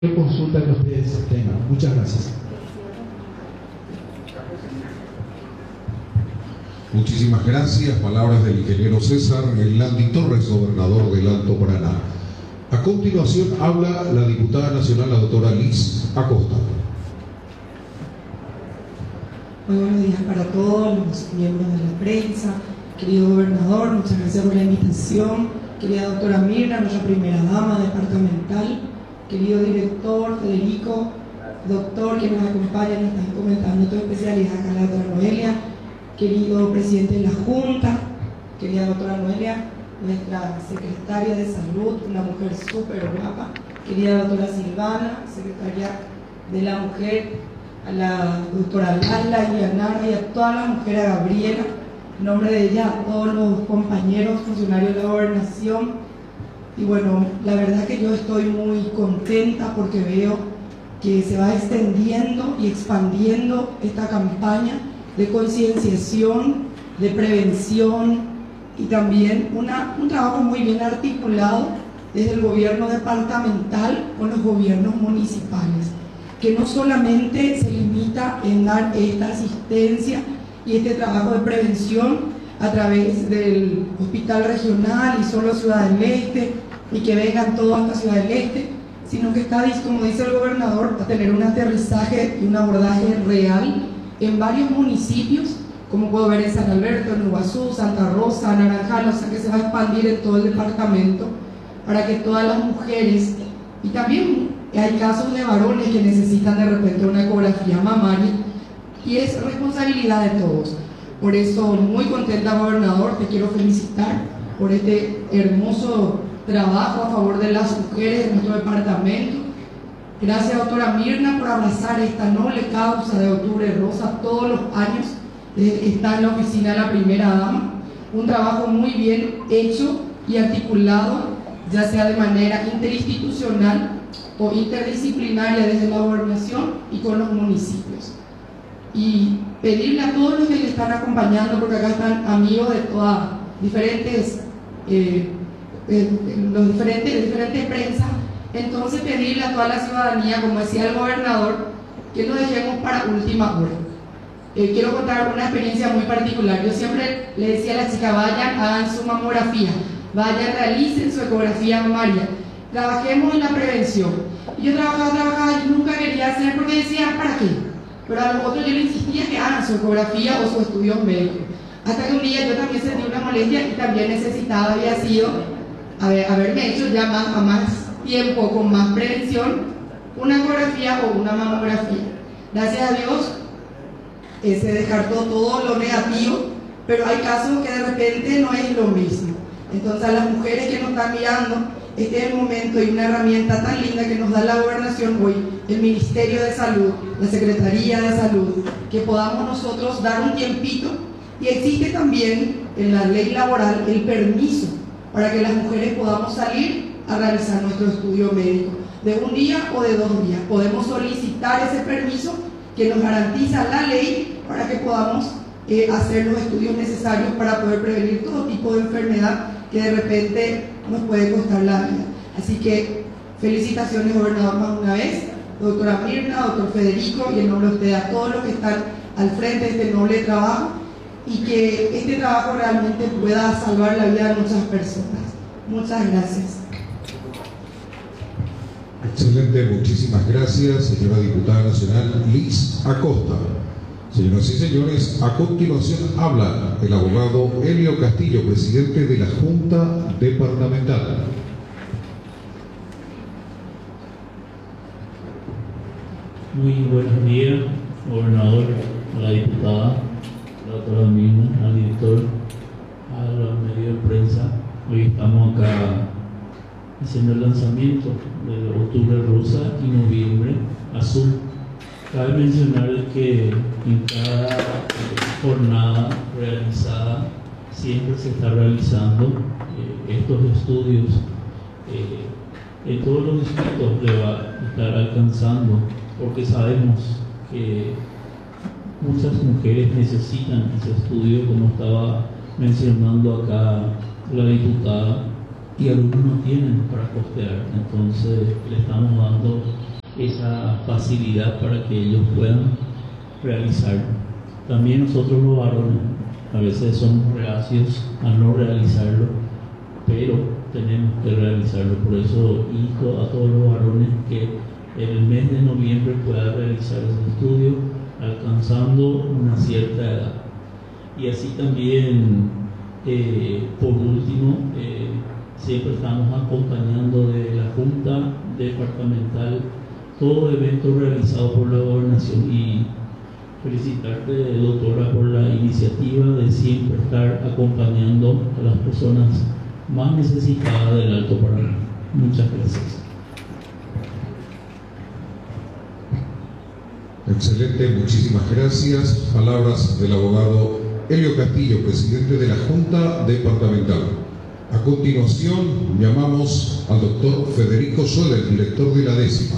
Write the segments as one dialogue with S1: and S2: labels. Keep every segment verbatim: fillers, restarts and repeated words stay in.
S1: consulta que ustedes tengan. Muchas gracias.
S2: Muchísimas gracias. Palabras del ingeniero César Landy Torres, gobernador del Alto Paraná. A continuación habla la diputada nacional, la doctora Liz Acosta.
S3: Muy buenos días para todos los miembros de la prensa. Querido gobernador, muchas gracias por la invitación. Querida doctora Mirna, nuestra primera dama departamental. Querido director Federico, doctor que nos acompaña, nos están comentando tu especialidad acá, la doctora Noelia. Querido presidente de la Junta, querida doctora Noelia, nuestra secretaria de Salud, una mujer súper guapa. Querida doctora Silvana, secretaria de la Mujer, a la doctora Lala y a Nara y a todas las mujeres, a Gabriela, en nombre de ella, a todos los compañeros funcionarios de la gobernación. Y bueno, la verdad que yo estoy muy contenta porque veo que se va extendiendo y expandiendo esta campaña de concienciación, de prevención y también una, un trabajo muy bien articulado desde el gobierno departamental con los gobiernos municipales, que no solamente se limita en dar esta asistencia y este trabajo de prevención a través del hospital regional y solo Ciudad del Este, y que vengan todos hasta Ciudad del Este, sino que está, como dice el gobernador, a tener un aterrizaje y un abordaje real en varios municipios, como puedo ver en San Alberto, en Iguazú, Santa Rosa, Naranjal, o sea que se va a expandir en todo el departamento para que todas las mujeres, y también hay casos de varones que necesitan de repente una ecografía mamaria, y es responsabilidad de todos. Por eso, muy contenta, gobernador, te quiero felicitar por este hermoso trabajo a favor de las mujeres de nuestro departamento. Gracias, doctora Mirna, por abrazar esta noble causa de Octubre Rosa todos los años. Está en la oficina de la primera dama. Un trabajo muy bien hecho y articulado, ya sea de manera interinstitucional o interdisciplinaria desde la gobernación y con los municipios. Y pedirle a todos los que le están acompañando, porque acá están amigos de todas diferentes, eh, eh, los diferentes, diferentes prensas, entonces pedirle a toda la ciudadanía, como decía el gobernador, que no dejemos para última hora. Eh, quiero contar una experiencia muy particular. Yo siempre le decía a la chica, vayan, hagan su mamografía, vayan, realicen su ecografía mamaria, trabajemos en la prevención. Y yo trabajaba, trabajaba y nunca quería hacer porque decía, ¿para qué? Pero a los otros yo le insistía que hagan su ecografía o su estudio médico. Hasta que un día yo también sentí una molestia y también necesitaba, había sido, haber, haberme hecho ya más, a más tiempo, con más prevención, una ecografía o una mamografía. Gracias a Dios eh, se descartó todo lo negativo, pero hay casos que de repente no es lo mismo. Entonces, a las mujeres que nos están mirando, este es el momento y una herramienta tan linda que nos da la gobernación hoy, el Ministerio de Salud, la Secretaría de Salud, que podamos nosotros dar un tiempito. Y existe también en la ley laboral el permiso para que las mujeres podamos salir a realizar nuestro estudio médico de un día o de dos días. Podemos solicitar ese permiso que nos garantiza la ley para que podamos eh, hacer los estudios necesarios para poder prevenir todo tipo de enfermedad que de repente nos puede costar la vida. Así que felicitaciones, gobernador, más una vez, doctora Mirna, doctor Federico, y en nombre de ustedes a todos los que están al frente de este noble trabajo, y que este trabajo realmente pueda salvar la vida de muchas personas. Muchas gracias.
S2: Excelente, muchísimas gracias, señora diputada nacional Liz Acosta. Señoras y señores, a continuación habla el abogado Helio Castillo, presidente de la Junta Departamental.
S4: Muy buenos días, gobernador, a la diputada, a la doctora Mirna, al director, a los medios de prensa. Hoy estamos acá haciendo el lanzamiento de Octubre Rosa y Noviembre Azul. Cabe mencionar que en cada jornada realizada siempre se está realizando eh, estos estudios. Eh, en todos los distritos le va a estar alcanzando, porque sabemos que muchas mujeres necesitan ese estudio, como estaba mencionando acá la diputada, y algunos no tienen para costear. Entonces le estamos dando facilidad para que ellos puedan realizarlo. También nosotros los varones a veces somos reacios a no realizarlo, pero tenemos que realizarlo. Por eso insto a todos los varones que en el mes de noviembre puedan realizar ese estudio alcanzando una cierta edad. Y así también, eh, por último, eh, siempre estamos acompañando de la Junta Departamental todo evento realizado por la Gobernación, y felicitarte, doctora, por la iniciativa de siempre estar acompañando a las personas más necesitadas del Alto Paraná. Muchas gracias.
S2: Excelente, muchísimas gracias. Palabras del abogado Elio Castillo, presidente de la Junta Departamental. A continuación, llamamos al doctor Federico Sueder, director de la décima.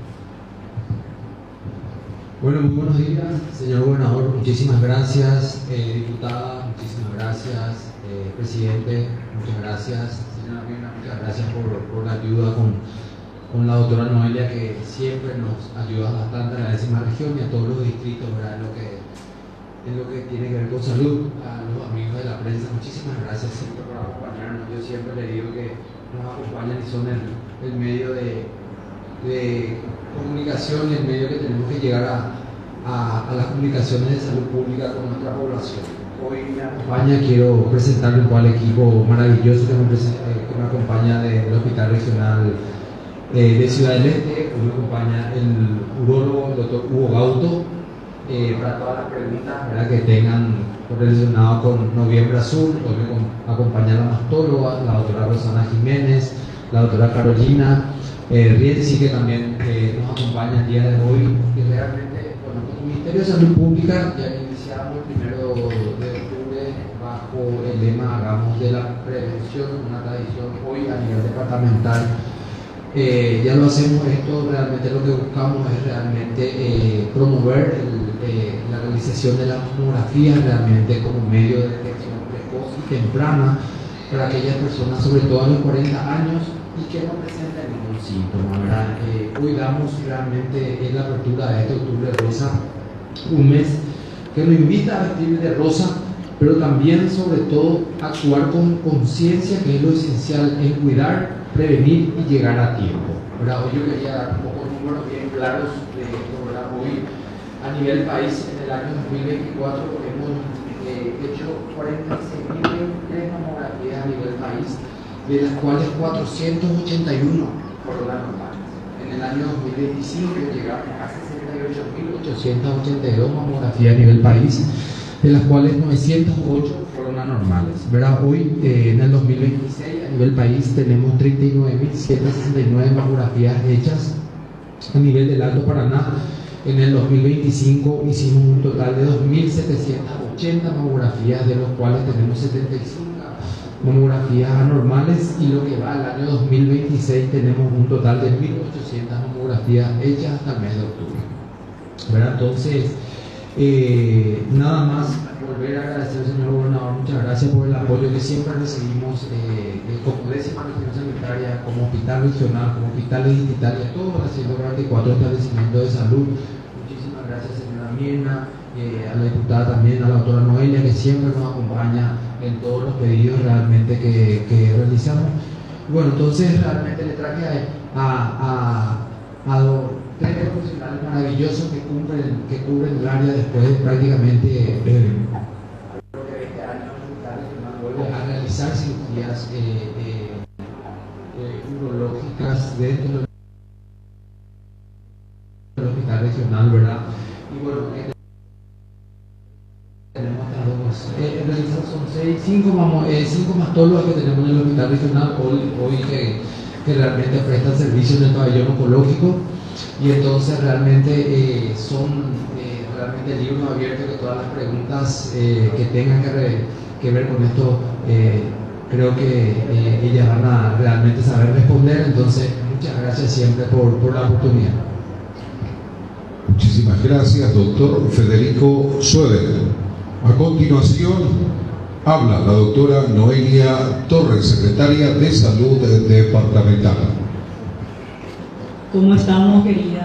S5: Bueno, muy buenos días, señor gobernador. Muchísimas gracias, eh, diputada. Muchísimas gracias, eh, presidente. Muchas gracias, señora Mirna. Muchas gracias por, por la ayuda con, con la doctora Noelia, que siempre nos ayuda bastante a la décima región y a todos los distritos, ¿verdad? En lo que, en lo que tiene que ver con salud. A los amigos de la prensa, muchísimas gracias siempre por acompañarnos. Yo siempre le digo que nos acompañan y son el, el medio de, de comunicación, el medio que tenemos que llegar a, a, a las comunicaciones de salud pública con nuestra población. Hoy me acompaña, quiero presentarle un cual equipo maravilloso que me, que me acompaña del Hospital Regional eh, de Ciudad del Este. Hoy me acompaña el urólogo, el doctor Hugo Gauto, eh, para todas las preguntas, ¿verdad?, que tengan relacionado con Noviembre Azul. Hoy me acompaña la mastóloga, la doctora Rosana Jiménez, la doctora Carolina Eh, Rienzi, que también eh, nos acompaña el día de hoy. Y realmente, bueno, con el Ministerio de Salud Pública ya iniciamos el primero de octubre bajo el lema "Hagamos de la prevención una tradición", hoy a nivel departamental. Eh, ya lo hacemos esto, realmente lo que buscamos es realmente eh, promover el, eh, la realización de la mamografía realmente como medio de detección precoz y temprana para aquellas personas, sobre todo a los cuarenta años, y que no presentan ningún síntoma, ¿verdad? Eh, hoy damos realmente en la apertura de este Octubre Rosa, un mes que nos invita a vestir de rosa, pero también, sobre todo, actuar con conciencia, que es lo esencial en cuidar, prevenir y llegar a tiempo, ¿verdad? Hoy yo quería dar un poco de números bien claros de esto, ¿verdad? Hoy, a nivel país, en el año dos mil veinticuatro, hemos eh, hecho cuarenta y seis mil veintitrés mamografías a nivel país, de las cuales cuatrocientos ochenta y uno fueron anormales. En el año dos mil veinticinco llegamos a sesenta y ocho mil ochocientos ochenta y dos mamografías a nivel país, de las cuales novecientos ocho fueron anormales, ¿verdad? Hoy, eh, en el dos mil veintiséis, a nivel país tenemos treinta y nueve mil ciento sesenta y nueve mamografías hechas a nivel del Alto Paraná. En el dos mil veinticinco hicimos un total de dos mil setecientos ochenta mamografías, de los cuales tenemos setenta y cinco mamografías anormales, y lo que va al año dos mil veintiséis tenemos un total de mil ochocientas mamografías hechas hasta el mes de octubre, ¿verdad? Entonces, eh, nada más volver a agradecer al señor gobernador. Muchas gracias por el apoyo que siempre recibimos eh, eh, como décima región sanitaria, como hospital regional, como hospitales distritales, todos los ciento cuarenta y cuatro establecimientos de salud. Muchísimas gracias, señora Mirna, eh, a la diputada también, a la doctora Noelia, que siempre nos acompaña en todos los pedidos realmente que, que realizamos. Bueno, entonces realmente le traje a, a, a los tres profesionales maravillosos que cubren, que cubren el área después de prácticamente eh, veinte años a realizar cirugías eh, eh, eh, urológicas dentro del hospital regional, ¿verdad? Y bueno, eh, tenemos hasta dos, eh, en realidad son seis, cinco, vamos, eh, cinco mastólogas que tenemos en el hospital regional hoy, hoy que, que realmente prestan servicio en el pabellón oncológico, y entonces realmente eh, son eh, realmente libros abiertos, que todas las preguntas eh, que tengan que, re, que ver con esto, eh, creo que eh, ellas van a realmente saber responder. Entonces, muchas gracias siempre por, por la oportunidad.
S2: Muchísimas gracias, doctor Federico Sueder. A continuación, habla la doctora Noelia Torres, secretaria de Salud Departamental.
S6: ¿Cómo estamos, querida